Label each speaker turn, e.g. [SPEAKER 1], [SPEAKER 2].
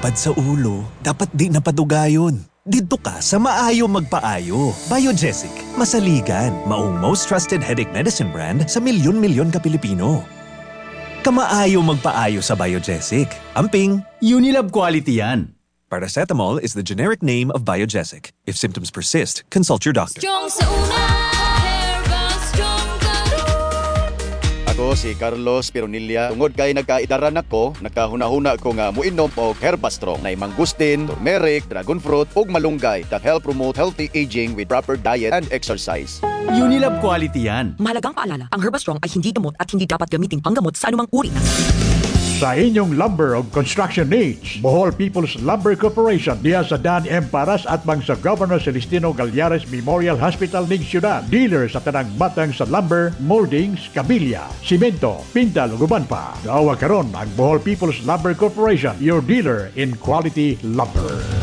[SPEAKER 1] Lapad sa ulo, dapat di napadugayon. Dito ka sa Maayo Magpaayo. Biogesic, masaligan, maong most trusted headache medicine brand sa milyon-milyon ka Pilipino. Kamaayo magpaayo sa Biogesic. Amping,
[SPEAKER 2] Unilab quality yan.
[SPEAKER 1] paracetamol is the generic name of Biogesic. If symptoms persist, consult your doctor.
[SPEAKER 3] Strong sa una, Herbal Strong Garut.
[SPEAKER 4] Ako si Carlos Pironilla. Tungod kay nagkaidaran ako, nagkahuna-huna ko nga muinom og Herbastrong na mangustin, turmeric, dragon fruit ug malunggay that help promote healthy aging with proper diet and exercise.
[SPEAKER 2] Unilab quality yan.
[SPEAKER 5] Mahalagang paalala, ang Herbastrong ay hindi gamot at hindi dapat gamiting panggamot sa anumang uri ng
[SPEAKER 6] Sa inyong lumber of construction needs, Bohol People's Lumber Corporation diya sa Dan M. Paras at mang sa Governor Celestino Gallares Memorial Hospital ning Ciudad. Dealer sa tanang batang sa lumber, moldings, kabilya, simento, pintal ug uban pa. Daawa karon ang Bohol People's Lumber Corporation, your dealer in quality lumber.